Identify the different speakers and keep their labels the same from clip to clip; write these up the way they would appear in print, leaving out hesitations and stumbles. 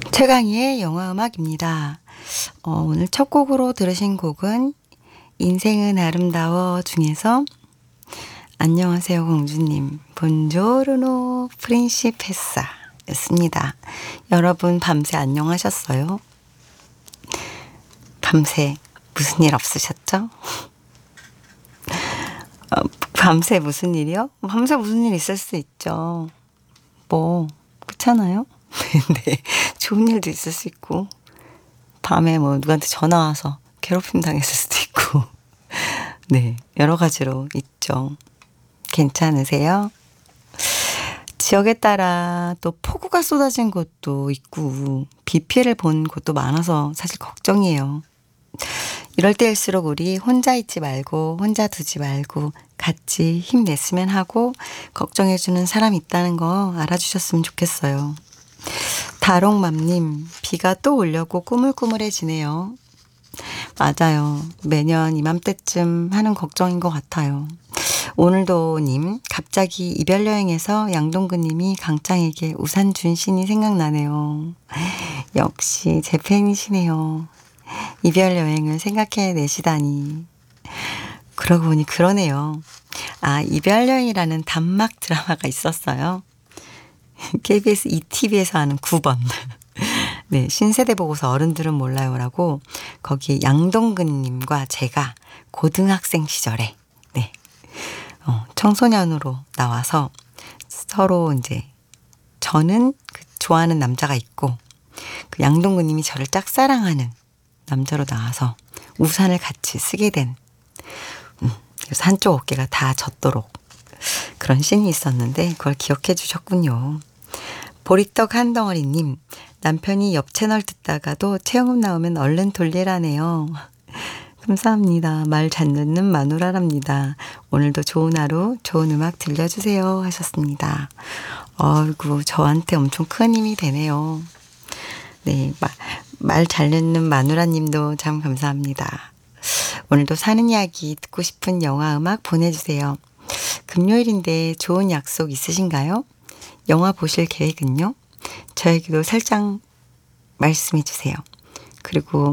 Speaker 1: 최강희의 영화음악입니다. 오늘 첫 곡으로 들으신 곡은 인생은 아름다워 중에서 안녕하세요 공주님 본조르노 프린시페사 였습니다. 여러분 밤새 안녕하셨어요? 밤새 무슨 일 없으셨죠? 밤새 무슨 일이요? 밤새 무슨 일 있을 수 있죠. 뭐 그렇잖아요? 네, 좋은 일도 있을 수 있고 밤에 뭐 누구한테 전화 와서 괴롭힘 당했을 수도 있고 네, 여러 가지로 있죠. 괜찮으세요? 지역에 따라 또 폭우가 쏟아진 곳도 있고 비 피해를 본 곳도 많아서 사실 걱정이에요. 이럴 때일수록 우리 혼자 있지 말고 혼자 두지 말고 같이 힘냈으면 하고 걱정해주는 사람이 있다는 거 알아주셨으면 좋겠어요. 다롱맘님, 비가 또 오려고 꾸물꾸물해지네요. 맞아요. 매년 이맘때쯤 하는 걱정인 것 같아요. 오늘도님, 갑자기 이별 여행에서 양동근님이 강짱에게 우산 준 씬이 생각나네요. 역시 제 팬이시네요. 이별 여행을 생각해내시다니. 그러고 보니 그러네요. 아, 이별 여행이라는 단막 드라마가 있었어요. KBS ETV에서 하는 9번. 네, 신세대 보고서 어른들은 몰라요라고 거기 양동근님과 제가 고등학생 시절에 네, 청소년으로 나와서 서로 이제 저는 그 좋아하는 남자가 있고 그 양동근님이 저를 짝사랑하는 남자로 나와서 우산을 같이 쓰게 된 그래서 한쪽 어깨가 다 젖도록 그런 씬이 있었는데 그걸 기억해 주셨군요. 보리떡 한 덩어리님, 남편이 옆 채널 듣다가도 체험음 나오면 얼른 돌리라네요. 감사합니다. 말 잘 듣는 마누라랍니다. 오늘도 좋은 하루, 좋은 음악 들려주세요 하셨습니다. 어이구, 저한테 엄청 큰 힘이 되네요. 네, 말 잘 듣는 마누라님도 참 감사합니다. 오늘도 사는 이야기 듣고 싶은 영화 음악 보내주세요. 금요일인데 좋은 약속 있으신가요? 영화 보실 계획은요? 저에게도 살짝 말씀해 주세요. 그리고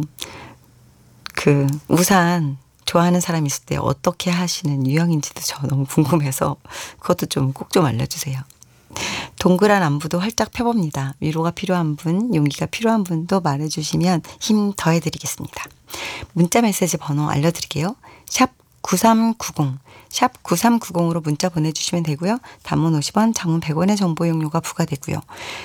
Speaker 1: 그 우산 좋아하는 사람 있을 때 어떻게 하시는 유형인지도 저 너무 궁금해서 그것도 좀 꼭 좀 알려주세요. 동그란 안부도 활짝 펴봅니다. 위로가 필요한 분, 용기가 필요한 분도 말해주시면 힘 더해드리겠습니다. 문자메시지 번호 알려드릴게요. 샵 9390, 샵 9390으로 문자 보내주시면 되고요. 단문 50원, 장문 100원의 정보 이용료가 부과되고요.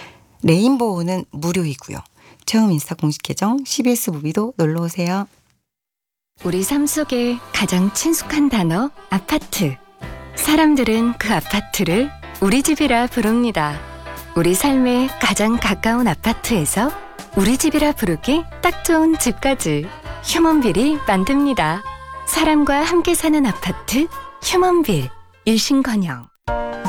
Speaker 1: 레인보우는 무료이고요. 체험 인스타 공식 계정 CBS 무비도 놀러오세요.
Speaker 2: 우리 삶 속에 가장 친숙한 단어 아파트. 사람들은 그 아파트를 우리 집이라 부릅니다. 우리 삶에 가장 가까운 아파트에서 우리 집이라 부르기 딱 좋은 집까지 휴먼빌이 만듭니다. 사람과 함께 사는 아파트 휴먼빌. 일신건영.